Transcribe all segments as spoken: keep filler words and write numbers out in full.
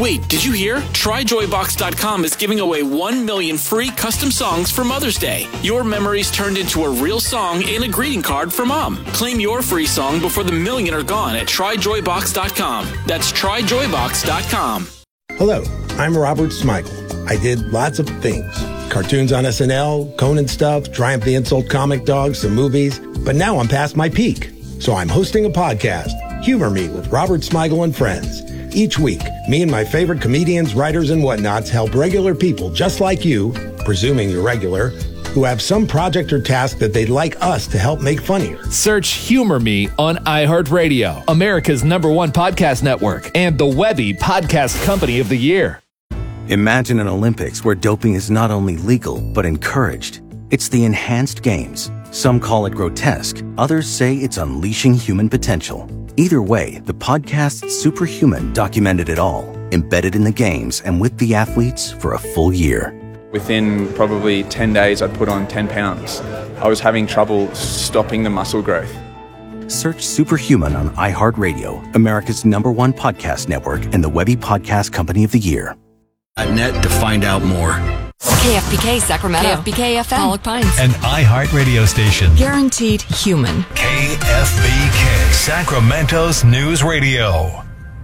Wait, did you hear? Try Joy Box dot com is giving away one million free custom songs for Mother's Day. Your memories turned into a real song and a greeting card for Mom. Claim your free song before the million are gone at Try Joy Box dot com. That's Try Joy Box dot com. Hello, I'm Robert Smigel. I did lots of things. Cartoons on S N L, Conan stuff, Triumph the Insult comic dogs, some movies. But now I'm past my peak. So I'm hosting a podcast, Humor Me with Robert Smigel and Friends. Each week, me and my favorite comedians, writers, and whatnots help regular people just like you, presuming you're regular, who have some project or task that they'd like us to help make funnier. Search Humor Me on iHeartRadio, America's number one podcast network, and the Webby Podcast Company of the Year. Imagine an Olympics where doping is not only legal, but encouraged. It's the Enhanced Games. Some call it grotesque. Others say it's unleashing human potential. Either way, the podcast Superhuman documented it all, embedded in the games and with the athletes for a full year. Within probably ten days, I'd put on ten pounds. I was having trouble stopping the muscle growth. Search Superhuman on iHeartRadio, America's number one podcast network, and the Webby Podcast Company of the Year. Net to find out more. K F B K Sacramento. K F B K F M. Pollock Pines. An iHeartRadio station. Guaranteed human. K F B K, Sacramento's News Radio.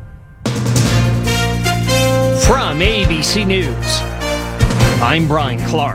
From A B C News, I'm Brian Clark.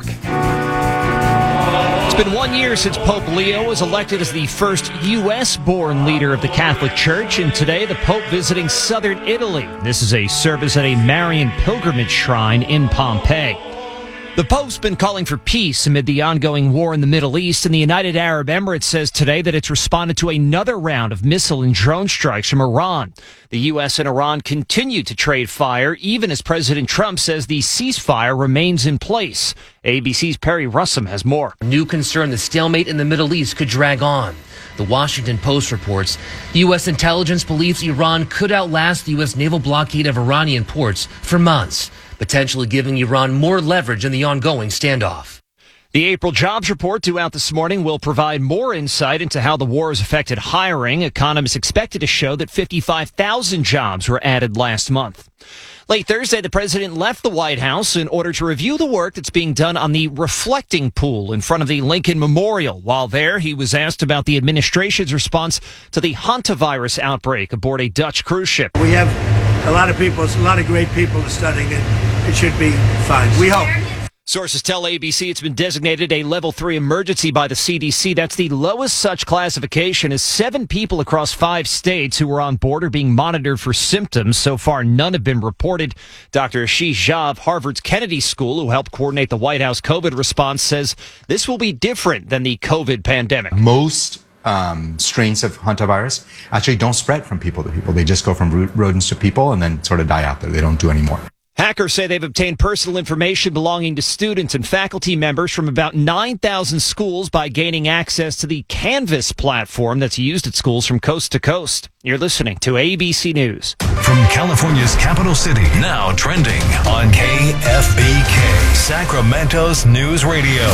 It's been one year since Pope Leo was elected as the first U S-born leader of the Catholic Church, and today the Pope visiting southern Italy. This is a service at a Marian pilgrimage shrine in Pompeii. The Pope's been calling for peace amid the ongoing war in the Middle East, and the United Arab Emirates says today that it's responded to another round of missile and drone strikes from Iran. The U S and Iran continue to trade fire, even as President Trump says the ceasefire remains in place. A B C's Perry Russum has more. New concern the stalemate in the Middle East could drag on. The Washington Post reports U S intelligence believes Iran could outlast the U S naval blockade of Iranian ports for months, potentially giving Iran more leverage in the ongoing standoff. The April jobs report due out this morning will provide more insight into how the war has affected hiring. Economists expected to show that fifty-five thousand jobs were added last month. Late Thursday, the president left the White House in order to review the work that's being done on the reflecting pool in front of the Lincoln Memorial. While there, he was asked about the administration's response to the hantavirus outbreak aboard a Dutch cruise ship. We have a lot of people, a lot of great people studying it. It should be fine. We hope. Sources tell A B C it's been designated a level three emergency by the C D C. That's the lowest such classification, as seven people across five states who were on board are being monitored for symptoms. So far, none have been reported. Doctor Ashish Jha of Harvard's Kennedy School, who helped coordinate the White House COVID response, says this will be different than the COVID pandemic. Most um, strains of hantavirus actually don't spread from people to people. They just go from rodents to people and then sort of die out there. They don't do any more. Hackers say they've obtained personal information belonging to students and faculty members from about nine thousand schools by gaining access to the Canvas platform that's used at schools from coast to coast. You're listening to A B C News. From California's capital city, now trending on K F B K, Sacramento's News Radio.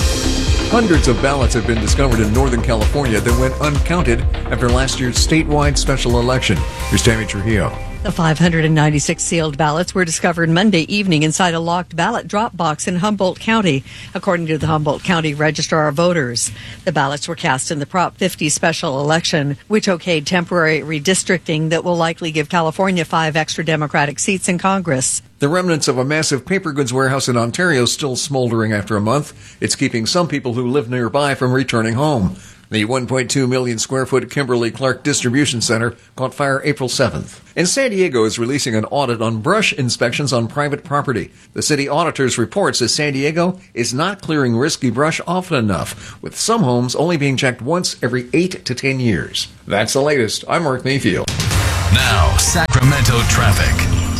Hundreds of ballots have been discovered in Northern California that went uncounted after last year's statewide special election. Here's Tammy Trujillo. The five hundred ninety-six sealed ballots were discovered Monday evening inside a locked ballot drop box in Humboldt County, according to the Humboldt County Registrar of Voters. The ballots were cast in the Prop fifty special election, which okayed temporary redistricting that will likely give California five extra Democratic seats in Congress. The remnants of a massive paper goods warehouse in Ontario still smoldering after a month. It's keeping some people who live nearby from returning home. The one point two million square foot Kimberly-Clark Distribution Center caught fire April seventh. And San Diego is releasing an audit on brush inspections on private property. The city auditor's report says San Diego is not clearing risky brush often enough, with some homes only being checked once every eight to ten years. That's the latest. I'm Mark Mayfield. Now, Sacramento traffic.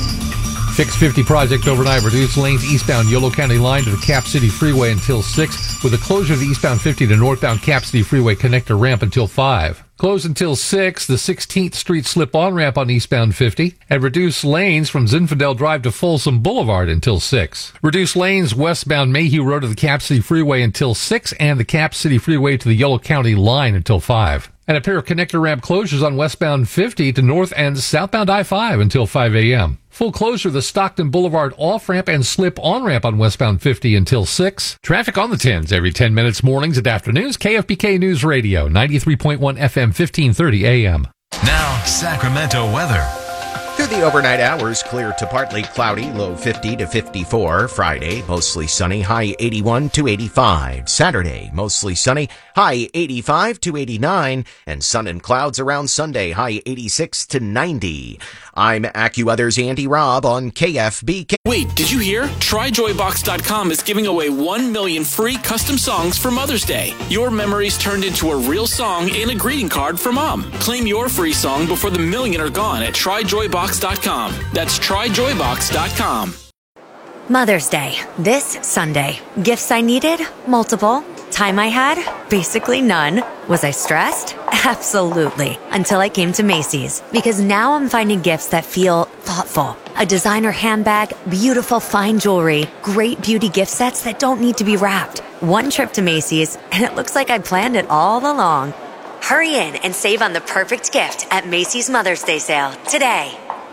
six fifty project overnight reduced lanes eastbound Yolo County line to the Cap City Freeway until six, with a closure of the eastbound fifty to northbound Cap City Freeway connector ramp until five. Closed until six, the sixteenth Street slip-on ramp on eastbound fifty, and reduced lanes from Zinfandel Drive to Folsom Boulevard until six. Reduced lanes westbound Mayhew Road to the Cap City Freeway until six, and the Cap City Freeway to the Yolo County line until five. And a pair of connector ramp closures on westbound fifty to north and southbound I five until five a.m. Full closure of the Stockton Boulevard off-ramp and slip on-ramp on westbound fifty until six. Traffic on the tens every ten minutes mornings and afternoons. K F B K News Radio, ninety-three point one F M, fifteen thirty A M. Now, Sacramento weather. Through the overnight hours, clear to partly cloudy, low fifty to fifty-four. Friday, mostly sunny, high eighty-one to eighty-five. Saturday, mostly sunny, high eighty-five to eighty-nine. And sun and clouds around Sunday, high eighty-six to ninety. I'm AccuWeather's Andy Robb on K F B K. Wait, did you hear? Try Joy Box dot com is giving away one million free custom songs for Mother's Day. Your memories turned into a real song and a greeting card for Mom. Claim your free song before the million are gone at Try Joy Box dot com. That's Try Joy Box dot com. Mother's Day, this Sunday. Gifts I needed? Multiple. Time I had? Basically none. Was I stressed? Absolutely. Until I came to Macy's. Because now I'm finding gifts that feel thoughtful. A designer handbag, beautiful fine jewelry, great beauty gift sets that don't need to be wrapped. One trip to Macy's, and it looks like I planned it all along. Hurry in and save on the perfect gift at Macy's Mother's Day sale today.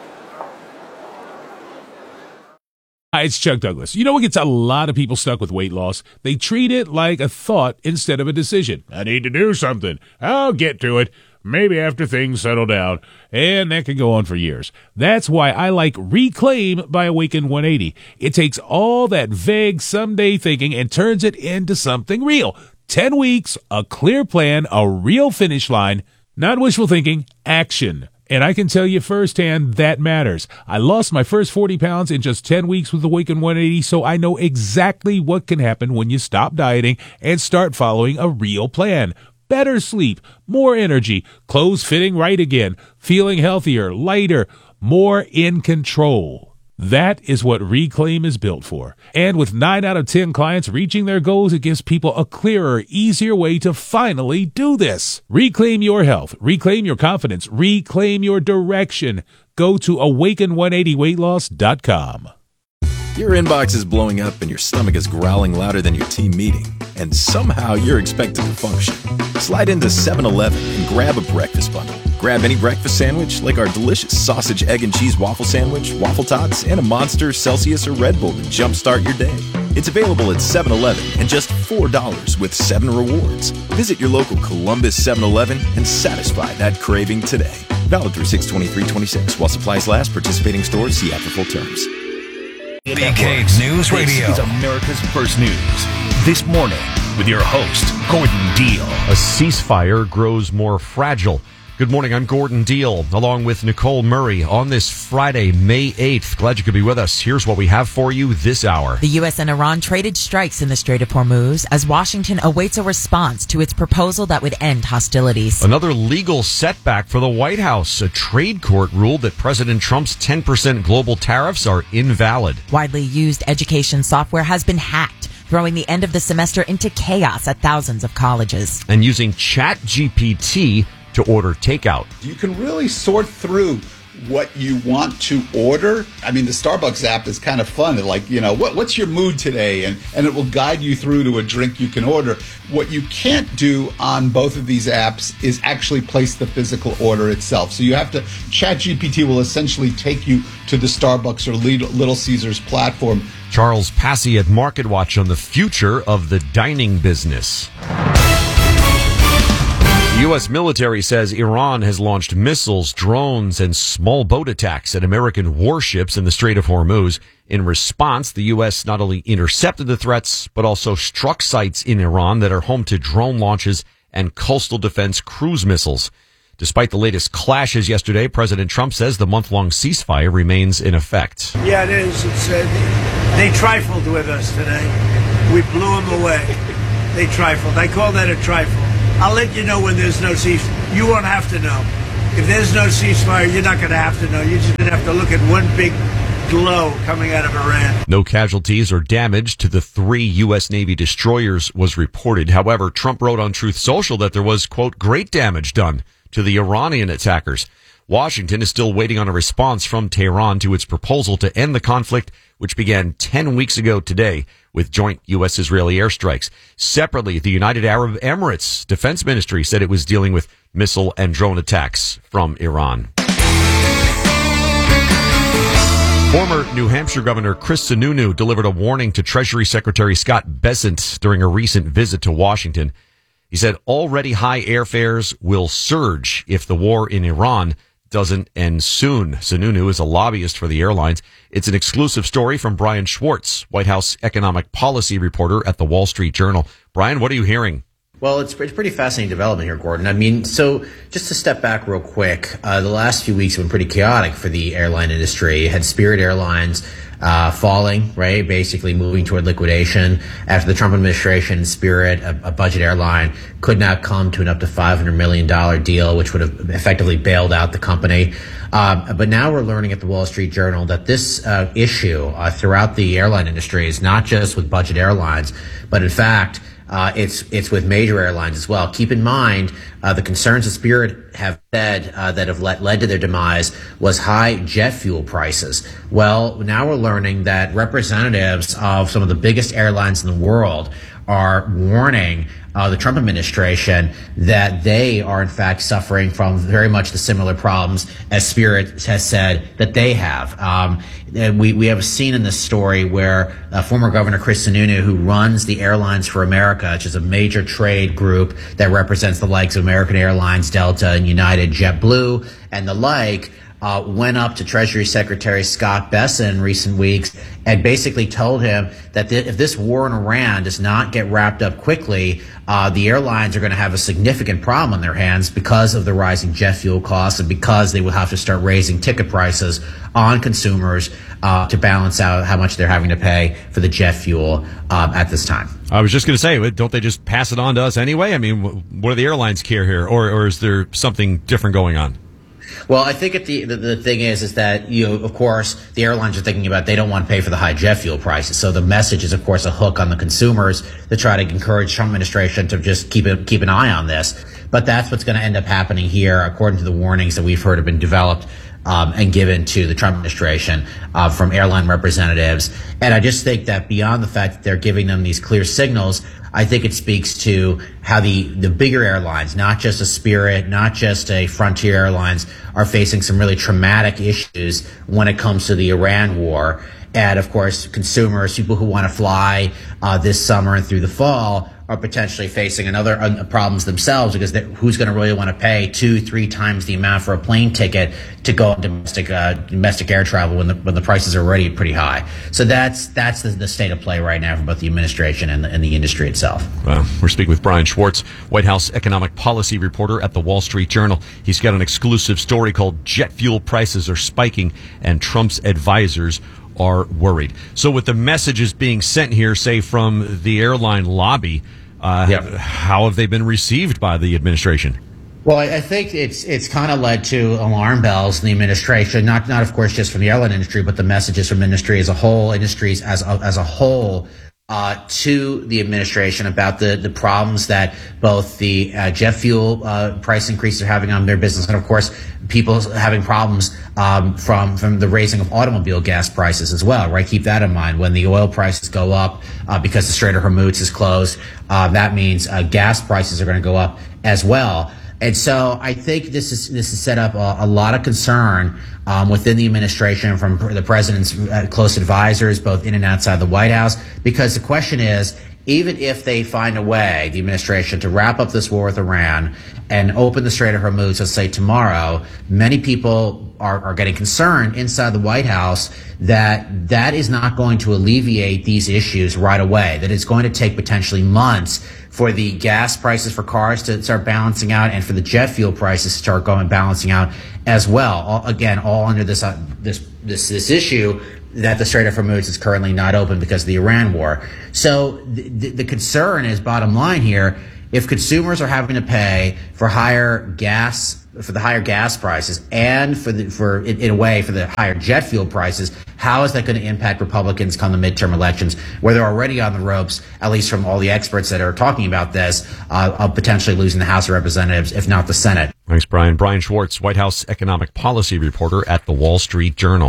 Hi, it's Chuck Douglas. You know what gets a lot of people stuck with weight loss? They treat it like a thought instead of a decision. I need to do something. I'll get to it. Maybe after things settle down. And that can go on for years. That's why I like Reclaim by Awaken one eighty. It takes all that vague someday thinking and turns it into something real. Ten weeks, a clear plan, a real finish line. Not wishful thinking, action. And I can tell you firsthand, that matters. I lost my first forty pounds in just ten weeks with Awaken one eighty, so I know exactly what can happen when you stop dieting and start following a real plan. Better sleep, more energy, clothes fitting right again, feeling healthier, lighter, more in control. That is what Reclaim is built for. And with nine out of ten clients reaching their goals, it gives people a clearer, easier way to finally do this. Reclaim your health. Reclaim your confidence. Reclaim your direction. Go to awaken one eighty weight loss dot com. Your inbox is blowing up and your stomach is growling louder than your team meeting. And somehow you're expected to function. Slide into seven eleven and grab a breakfast bundle. Grab any breakfast sandwich like our delicious sausage, egg, and cheese waffle sandwich, waffle tots, and a Monster, Celsius, or Red Bull to jumpstart your day. It's available at seven eleven and just four dollars with seven rewards. Visit your local Columbus seven eleven and satisfy that craving today. Valid through six twenty-three twenty-six. While supplies last, participating stores see after full terms. B K News Radio. This is America's First News. This morning with your host, Gordon Deal. A ceasefire grows more fragile. Good morning, I'm Gordon Deal, along with Nicole Murray on this Friday, May eighth. Glad you could be with us. Here's what we have for you this hour. The U S and Iran traded strikes in the Strait of Hormuz as Washington awaits a response to its proposal that would end hostilities. Another legal setback for the White House. A trade court ruled that President Trump's ten percent global tariffs are invalid. Widely used education software has been hacked, throwing the end of the semester into chaos at thousands of colleges. And using Chat G P T to order takeout. You can really sort through what you want to order. I mean, the Starbucks app is kind of fun. Like, you know, what, what's your mood today? And, and it will guide you through to a drink you can order. What you can't do on both of these apps is actually place the physical order itself. So you have to, Chat G P T will essentially take you to the Starbucks or Little Caesars platform. Charles Passy at MarketWatch on the future of the dining business. The U S military says Iran has launched missiles, drones, and small boat attacks at American warships in the Strait of Hormuz. In response, the U S not only intercepted the threats, but also struck sites in Iran that are home to drone launches and coastal defense cruise missiles. Despite the latest clashes yesterday, President Trump says the month-long ceasefire remains in effect. Yeah, it is. It's, uh, they trifled with us today. We blew them away. They trifled. I call that a trifle. I'll let you know when there's no ceasefire. You won't have to know. If there's no ceasefire, you're not going to have to know. You're just going to have to look at one big glow coming out of Iran. No casualties or damage to the three U S Navy destroyers was reported. However, Trump wrote on Truth Social that there was, quote, great damage done to the Iranian attackers. Washington is still waiting on a response from Tehran to its proposal to end the conflict, which began ten weeks ago today with joint U S-Israeli airstrikes. Separately, the United Arab Emirates Defense Ministry said it was dealing with missile and drone attacks from Iran. Former New Hampshire Governor Chris Sununu delivered a warning to Treasury Secretary Scott Bessent during a recent visit to Washington. He said already high airfares will surge if the war in Iran doesn't end soon. Sununu is a lobbyist for the airlines. It's an exclusive story from Brian Schwartz, White House economic policy reporter at the Wall Street Journal. Brian, what are you hearing? Well, it's, it's pretty fascinating development here, Gordon. I mean, so just to step back real quick, uh, the last few weeks have been pretty chaotic for the airline industry. You had Spirit Airlines uh, falling, right, basically moving toward liquidation. After the Trump administration, Spirit, a, a budget airline, could not come to an up to five hundred million dollars deal, which would have effectively bailed out the company. Uh, but now we're learning at the Wall Street Journal that this uh, issue uh, throughout the airline industry is not just with budget airlines, but in fact, Uh, it's it's with major airlines as well. Keep in mind, uh, the concerns that Spirit have said uh, that have led, led to their demise was high jet fuel prices. Well, now we're learning that representatives of some of the biggest airlines in the world are warning uh, the Trump administration that they are in fact suffering from very much the similar problems as Spirit has said that they have. Um, we, we have a scene in this story where uh, former Governor Chris Sununu, who runs the Airlines for America, which is a major trade group that represents the likes of American Airlines, Delta, and United, JetBlue, and the like, Uh, went up to Treasury Secretary Scott Bessent in recent weeks and basically told him that th- if this war in Iran does not get wrapped up quickly, uh, the airlines are going to have a significant problem on their hands because of the rising jet fuel costs and because they will have to start raising ticket prices on consumers uh, to balance out how much they're having to pay for the jet fuel um, at this time. I was just going to say, don't they just pass it on to us anyway? I mean, what do the airlines care here? Or, or is there something different going on? Well, I think at the, the the thing is is that, you know, of course, the airlines are thinking about they don't want to pay for the high jet fuel prices. So the message is, of course, a hook on the consumers to try to encourage Trump administration to just keep a, keep an eye on this. But that's what's going to end up happening here, according to the warnings that we've heard have been developed um, and given to the Trump administration uh, from airline representatives. And I just think that beyond the fact that they're giving them these clear signals, I think it speaks to how the, the bigger airlines, not just a Spirit, not just a Frontier Airlines, are facing some really traumatic issues when it comes to the Iran war. And, of course, consumers, people who want to fly uh, this summer and through the fall, are potentially facing another uh, problems themselves because who's going to really want to pay two, three times the amount for a plane ticket to go on domestic uh, domestic air travel when the when the prices are already pretty high. So that's that's the, the state of play right now for both the administration and the, and the industry itself. Well, we're speaking with Brian Schwartz, White House economic policy reporter at the Wall Street Journal. He's got an exclusive story called "Jet Fuel Prices Are Spiking and Trump's Advisors Are Worried." So with the messages being sent here, say from the airline lobby, uh, yep. how have they been received by the administration? Well, I, I think it's it's kind of led to alarm bells in the administration, not not of course just from the airline industry, but the messages from industry as a whole, industries as a, as a whole. Uh, to the administration about the, the problems that both the uh, jet fuel uh, price increases are having on their business, and of course, people having problems um, from from the raising of automobile gas prices as well. Right, keep that in mind. When the oil prices go up uh, because the Strait of Hormuz is closed, uh, that means uh, gas prices are going to go up as well. And so I think this is this is set up a, a lot of concern um, within the administration from the president's uh, close advisors, both in and outside the White House, because the question is, even if they find a way, the administration, to wrap up this war with Iran and open the Strait of Hormuz, let's say tomorrow, many people are, are getting concerned inside the White House that that is not going to alleviate these issues right away, that it's going to take potentially months for the gas prices for cars to start balancing out and for the jet fuel prices to start going balancing out as well. All, again, all under this uh, this this this issue that the Strait of Hormuz is currently not open because of the Iran war. So the, the concern is, bottom line here, if consumers are having to pay for higher gas, for the higher gas prices and for the, for in, in a way for the higher jet fuel prices, how is that going to impact Republicans come the midterm elections, where they're already on the ropes, at least from all the experts that are talking about this, uh, of potentially losing the House of Representatives, if not the Senate. Thanks, Brian. Brian Schwartz, White House economic policy reporter at the Wall Street Journal.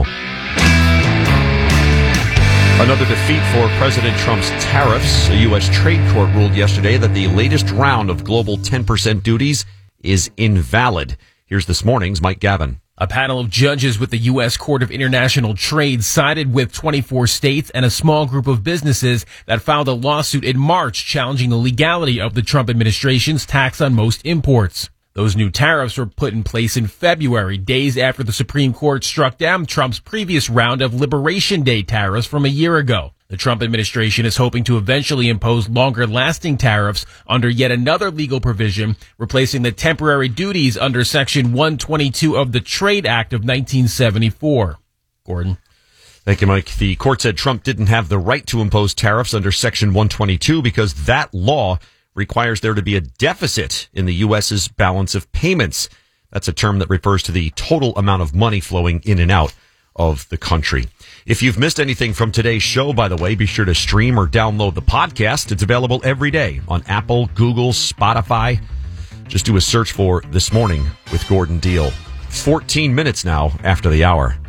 Another defeat for President Trump's tariffs. A U S trade court ruled yesterday that the latest round of global ten percent duties is invalid. Here's this morning's Mike Gavin. A panel of judges with the U S Court of International Trade sided with twenty-four states and a small group of businesses that filed a lawsuit in March challenging the legality of the Trump administration's tax on most imports. Those new tariffs were put in place in February, days after the Supreme Court struck down Trump's previous round of Liberation Day tariffs from a year ago. The Trump administration is hoping to eventually impose longer-lasting tariffs under yet another legal provision, replacing the temporary duties under Section one twenty-two of the Trade Act of nineteen seventy-four. Gordon. Thank you, Mike. The court said Trump didn't have the right to impose tariffs under Section one twenty-two because that law requires there to be a deficit in the U S's balance of payments. That's a term that refers to the total amount of money flowing in and out of the country. If you've missed anything from today's show, by the way, be sure to stream or download the podcast. It's available every day on Apple, Google, Spotify. Just do a search for This Morning with Gordon Deal. fourteen minutes now after the hour.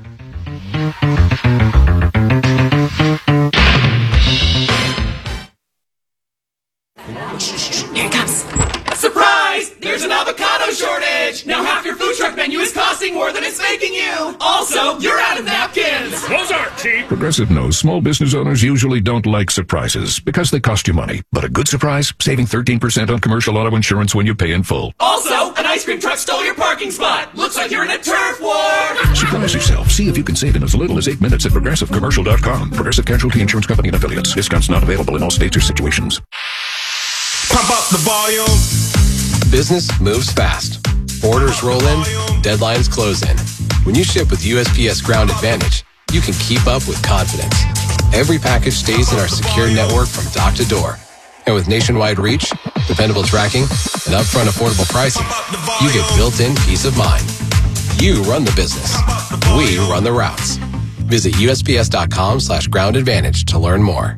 Here it comes. Surprise! There's an avocado shortage! Now half your food truck menu is costing more than it's making you! Also, you're out of napkins! Those aren't cheap! Progressive knows small business owners usually don't like surprises because they cost you money. But a good surprise? Saving thirteen percent on commercial auto insurance when you pay in full. Also, an ice cream truck stole your parking spot! Looks like you're in a turf war! Surprise yourself. See if you can save in as little as eight minutes at progressive commercial dot com. Progressive Casualty Insurance Company and Affiliates. Discounts not available in all states or situations. Pump up the volume. Business moves fast. Orders roll in, deadlines close in. When you ship with U S P S Ground Advantage, you can keep up with confidence. Every package stays in our secure network from dock to door. And with nationwide reach, dependable tracking, and upfront affordable pricing, you get built-in peace of mind. You run the business. We run the routes. Visit U S P S dot com slash ground advantage to learn more.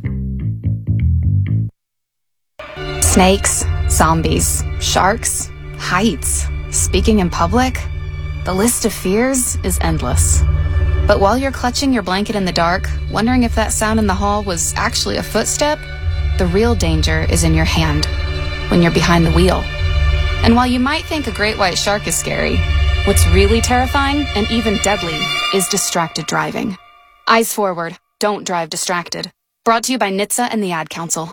Snakes, zombies, sharks, heights, speaking in public. The list of fears is endless. But while you're clutching your blanket in the dark, wondering if that sound in the hall was actually a footstep, the real danger is in your hand, when you're behind the wheel. And while you might think a great white shark is scary, what's really terrifying and even deadly is distracted driving. Eyes forward, don't drive distracted. Brought to you by N H T S A and the Ad Council.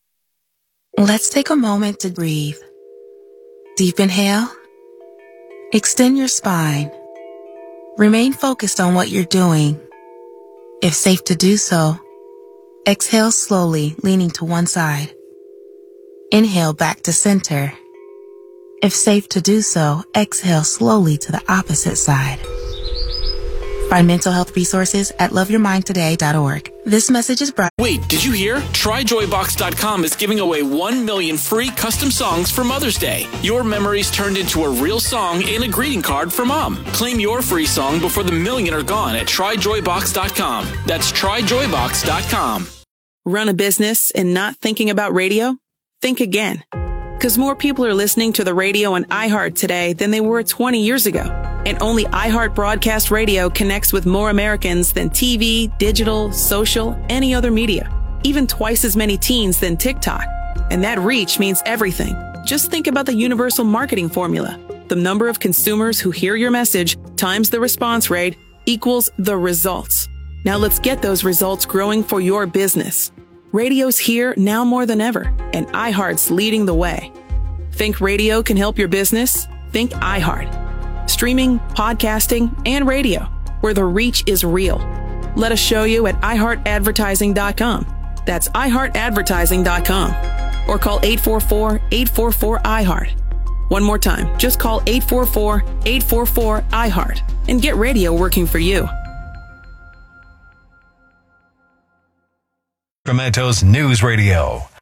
Let's take a moment to breathe. Deep inhale. Extend your spine. Remain focused on what you're doing. If safe to do so, exhale slowly, leaning to one side. Inhale back to center. If safe to do so, exhale slowly to the opposite side. Find mental health resources at love your mind today dot org. This message is brought. Wait, did you hear? Try joy box dot com is giving away one million free custom songs for Mother's Day. Your memories turned into a real song and a greeting card for Mom. Claim your free song before the million are gone at try joy box dot com. That's try joy box dot com. Run a business and not thinking about radio? Think again. Because more people are listening to the radio on iHeart today than they were twenty years ago. And only iHeart Broadcast Radio connects with more Americans than T V, digital, social, any other media. Even twice as many teens than TikTok. And that reach means everything. Just think about the universal marketing formula. The number of consumers who hear your message times the response rate equals the results. Now let's get those results growing for your business. Radio's here now more than ever, and iHeart's leading the way. Think radio can help your business? Think iHeart. Streaming, podcasting, and radio, where the reach is real. Let us show you at i heart advertising dot com. That's i heart advertising dot com. Or call eight four four, eight four four, I heart. One more time, just call eight four four, eight four four, I heart and get radio working for you. Sacramento's News Radio.